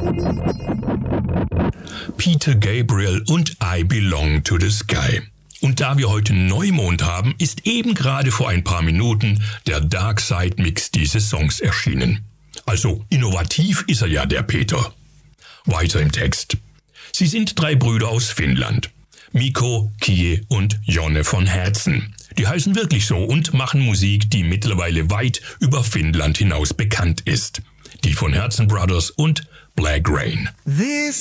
Peter Gabriel und I Belong to the Sky. Und da wir heute Neumond haben, ist eben gerade vor ein paar Minuten der Dark Side Mix dieses Songs erschienen. Also innovativ ist er ja, der Peter. Weiter im Text. Sie sind 3 Brüder aus Finnland. Mikko, Kie und Jonne von Herzen. Die heißen wirklich so und machen Musik, die mittlerweile weit über Finnland hinaus bekannt ist. Die von Herzen Brothers und Black Rain.